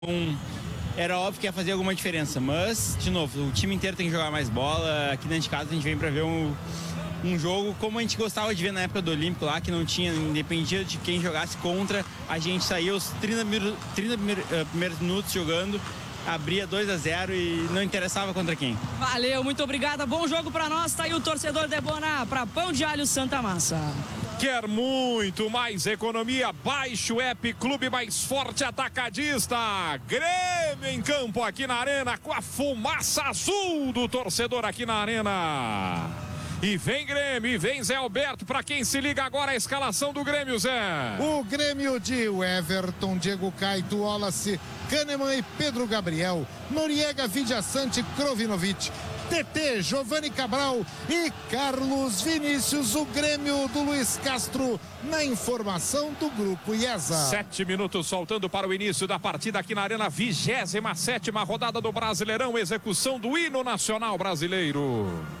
era óbvio que ia fazer alguma diferença, mas, de novo, o time inteiro tem que jogar mais bola. Aqui dentro de casa a gente vem pra ver um jogo como a gente gostava de ver na época do Olímpico lá, que não tinha, independia de quem jogasse contra, a gente saía os 30 primeiros minutos jogando, abria 2-0 e não interessava contra quem. Valeu, muito obrigada, bom jogo pra nós, tá aí o torcedor Debona pra Pão de Alho Santa Massa. Quer muito mais economia? Baixe o app Clube Mais Forte Atacadista. Grêmio em campo aqui na Arena com a fumaça azul do torcedor aqui na Arena. E vem Grêmio, e vem Zé Alberto, para quem se liga agora a escalação do Grêmio, Zé. O Grêmio de Everton, Diego Caito, Wallace, Kahneman e Pedro Gabriel, Noriega, Vidiaçante, Krovinovic, TT, Giovanni Cabral e Carlos Vinícius. O Grêmio do Luiz Castro na informação do Grupo IESA. 7 minutos soltando para o início da partida aqui na Arena, 27ª rodada do Brasileirão, execução do hino nacional brasileiro.